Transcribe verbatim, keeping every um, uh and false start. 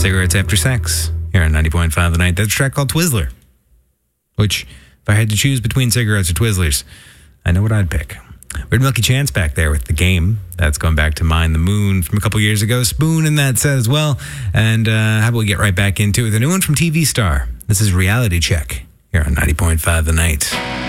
Cigarettes After Sex here on ninety point five The Night. That's a track called Twizzler, which, if I had to choose between cigarettes or Twizzlers, I know what I'd pick. Weird Milky Chance back there with The Game. That's going back to Mind the Moon from a couple years ago. Spoon in that set as well. And uh, how about we get right back into it with a new one from T V Star. This is Reality Check here on ninety point five The Night.